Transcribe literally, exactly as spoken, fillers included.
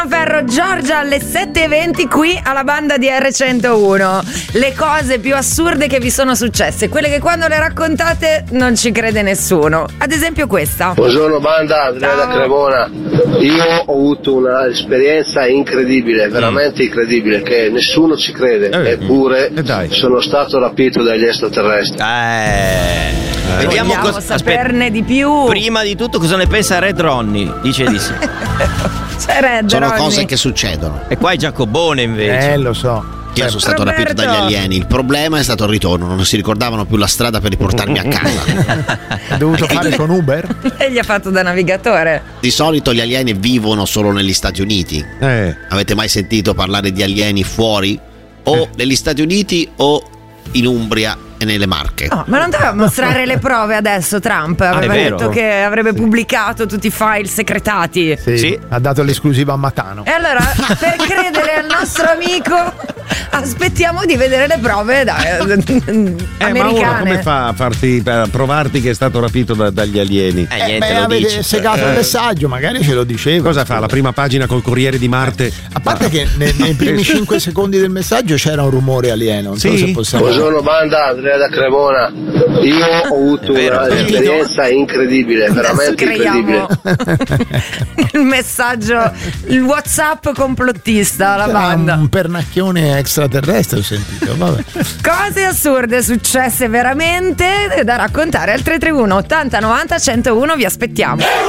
Ferro, Giorgia alle sette e venti qui alla banda di erre centouno. Le cose più assurde che vi sono successe, quelle che quando le raccontate non ci crede nessuno. Ad esempio questa. Buongiorno banda, Andrea da Cremona. Io ho avuto un'esperienza incredibile, veramente incredibile, che nessuno ci crede, eh, eppure eh dai. sono stato rapito dagli extraterrestri. Eh, vediamo Vogliamo cosa saperne di più. Prima di tutto cosa ne pensa Red Ronnie? Dice di sì. C'è Red Sono Ronnie. cose che succedono. E qua è Giacobone invece. Eh, lo so. Io sono stato Roberto. rapito dagli alieni. Il problema è stato il ritorno, non si ricordavano più la strada per riportarmi a casa. Ha dovuto fare con Uber? E gli ha fatto da navigatore. Di solito gli alieni vivono solo negli Stati Uniti. Eh. Avete mai sentito parlare di alieni fuori? O negli Stati Uniti o in Umbria e nelle Marche? Oh, ma non doveva mostrare le prove adesso Trump? Aveva è vero. detto che avrebbe pubblicato tutti i file secretati. Sì, Sì. ha dato l'esclusiva a Matano. E allora, per credere al nostro amico, aspettiamo di vedere le prove da, eh, Eh, ma uno americane. come fa a farti a provarti che è stato rapito da- dagli alieni? Eh, Eh, niente, beh, lo avete dice. segato il messaggio, magari ce lo diceva. Cosa fa? La prima pagina col Corriere di Marte? A parte che nei, nei primi cinque secondi del messaggio c'era un rumore alieno. Non so Sì? se possiamo. Buongiorno banda, Andrea da Cremona. Io ho avuto È vero, un'esperienza incredibile, Adesso veramente incredibile. creiamo il messaggio, il WhatsApp complottista alla C'era banda. un pernacchione extraterrestre, ho sentito. Vabbè. Cose assurde successe veramente da raccontare al tre tre uno ottanta novanta centouno. Vi aspettiamo.